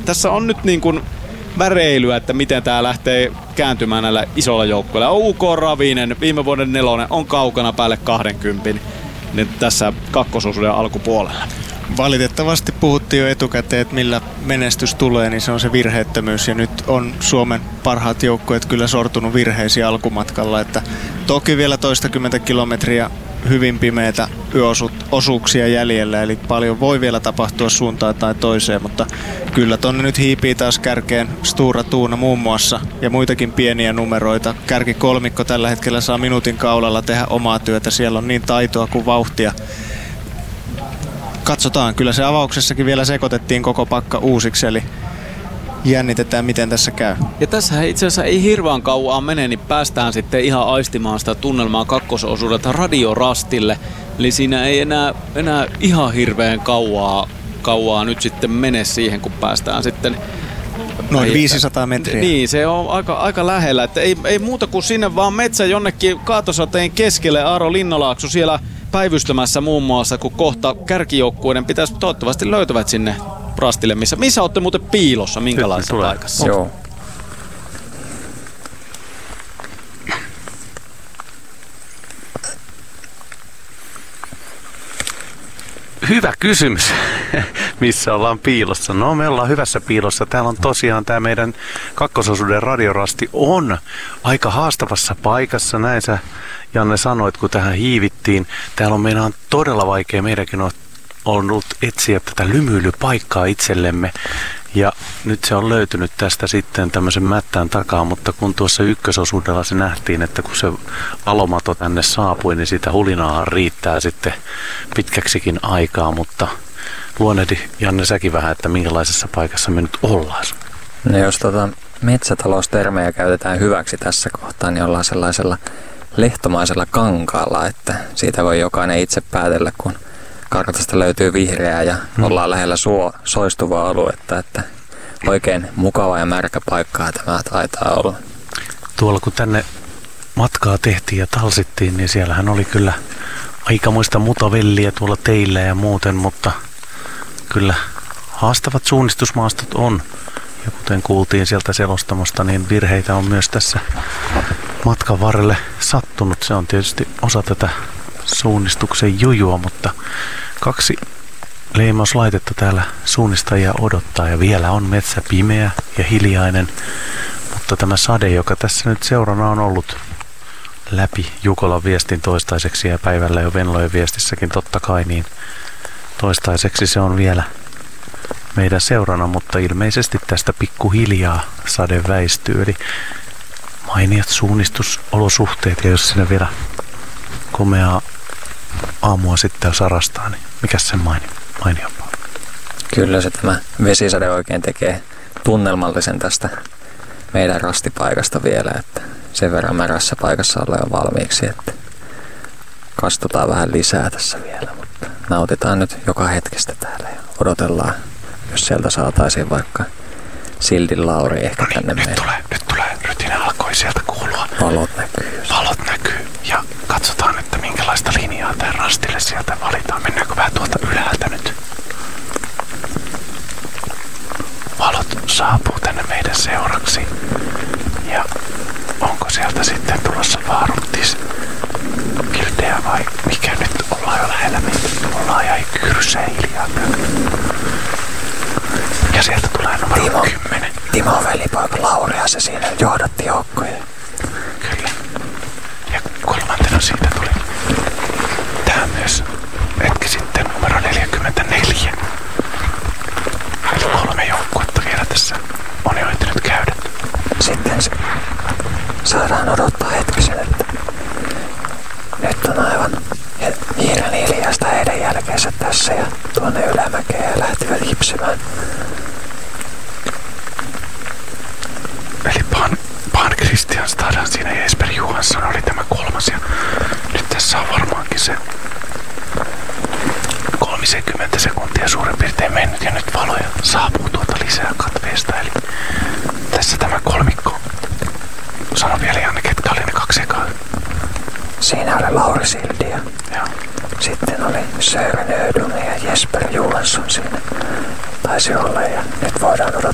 tässä on nyt niin kuin väreilyä, että miten tää lähtee kääntymään näillä isolla joukkoilla. UK Ravinen, viime vuoden 4 on kaukana päälle 20 nyt tässä kakkososuuden alkupuolella. Valitettavasti puhuttiin jo etukäteen, että millä menestys tulee, niin se on se virheettömyys. Ja nyt on Suomen parhaat joukkueet kyllä sortunut virheisiin alkumatkalla. Että toki vielä toistakymmentä kilometriä hyvin pimeitä yöosuuksia jäljellä, eli paljon voi vielä tapahtua suuntaan tai toiseen, mutta kyllä tonne nyt hiipii taas kärkeen Stura Tuuna muun muassa ja muitakin pieniä numeroita. Kärkikolmikko tällä hetkellä saa minuutin kaulalla tehdä omaa työtä, siellä on niin taitoa kuin vauhtia. Katsotaan, kyllä se avauksessakin vielä sekoitettiin koko pakka uusiksi, eli jännitetään miten tässä käy. Ja tässä itse asiassa ei hirveän kauan mene, niin päästään sitten ihan aistimaan sitä tunnelmaa kakkososuudelta Radiorastille. Eli siinä ei enää ihan hirveän kauaa nyt sitten mene siihen, kun päästään sitten noin 500 metriä. Niin, se on aika lähellä. Että ei muuta kuin sinne vaan metsä jonnekin kaatosateen keskelle. Aaro Linnalaakso siellä päivystämässä muun muassa, kun kohta kärkijoukkueiden pitäisi toivottavasti löytävät sinne Rastille. Missä olette muuten piilossa? Minkälaisessa paikassa? Joo. Hyvä kysymys. Missä ollaan piilossa? No, me ollaan hyvässä piilossa. Täällä on tosiaan tämä meidän kakkososuuden Radiorasti on aika haastavassa paikassa. Näin sä, Janne, sanoit, kun tähän hiivittiin. Täällä on meidän todella vaikea. Meidänkin on ollut etsiä tätä lymyilypaikkaa itsellemme. Ja nyt se on löytynyt tästä sitten tämmöisen mättään takaa, mutta kun tuossa ykkösosuudella se nähtiin, että kun se valomato tänne saapui, niin sitä hulinaa riittää sitten pitkäksikin aikaa, mutta luonnehdi, Janne, säkin vähän, että minkälaisessa paikassa me nyt ollaan. No jos metsätaloustermejä käytetään hyväksi tässä kohtaa, niin ollaan sellaisella lehtomaisella kankaalla, että siitä voi jokainen itse päätellä, kun kartasta löytyy vihreää ja ollaan lähellä soistuvaa aluetta, että oikein mukava ja märkä paikkaa tämä taitaa olla. Tuolla kun tänne matkaa tehtiin ja talsittiin, niin siellähän oli kyllä aikamoista mutavelliä tuolla teillä ja muuten, mutta kyllä haastavat suunnistusmaastot on. Ja kuten kuultiin sieltä selostamosta, niin virheitä on myös tässä matkan varrelle sattunut. Se on tietysti osa tätä suunnistuksen jujua, mutta 2 leimauslaitetta täällä suunnistajia odottaa ja vielä on metsä pimeä ja hiljainen, mutta tämä sade, joka tässä nyt seurana on ollut läpi Jukolan viestin toistaiseksi ja päivällä jo Venlojen viestissäkin totta kai, niin toistaiseksi se on vielä meidän seurana, mutta ilmeisesti tästä pikkuhiljaa sade väistyy, eli mainiat suunnistusolosuhteet ja jos sinne vielä komeaa aamua sitten sarastaa, niin mikäs sen mainiompaa? Kyllä se tämä vesisade oikein tekee tunnelmallisen tästä meidän rastipaikasta vielä, että sen verran märässä paikassa ollaan jo valmiiksi, että kastutaan vähän lisää tässä vielä, mutta nautitaan nyt joka hetkestä täällä ja odotellaan, jos sieltä saataisiin vaikka Sildin Lauri ehkä tänne meille. Nyt tulee, rytinä alkoi sieltä kuulua. Valot näkyy ja katsotaan, että minkälaista linjaa tämän rastille sieltä valitaan. Mennäänkö vähän tuolta ylhäältä nyt? Valot saapuu tänne meidän seuraksi. Ja onko sieltä sitten tulossa Vaaruttis Kildeä vai mikä nyt? Ollaan jo lähellä meitä. Ollaan ja kyrsee hiljaa. Ja sieltä tulee numero 10. Timo velipoika Lauria, se siinä johdatti joukkoja. Kyllä. Ja kolmantena siitä tuli tähän myös hetki sitten numero 44. Eli 3 joukkuetta vielä tässä on jo ehtinyt käydä. Sitten saadaan odottaa hetkisen, että nyt on aivan hiiren hiljaista heidän jälkeensä tässä ja tuonne ylämäkeen ja lähtivät hipsimään. Eli Pan Christian Stadan siinä ja Jesper Johansson oli tämä 3. Ja nyt tässä on varmaankin se 30 sekuntia suurin piirtein mennyt ja nyt valoja saapuu tuolta lisää katveesta. Eli tässä tämä kolmikko. Sano vielä Janne, ketkä oli ne 2 ekaa. Siinä oli Lauri Sildi ja sitten oli Sören Ödun ja Jesper Johansson siinä. Taisi olla ja nyt voidaan odottaa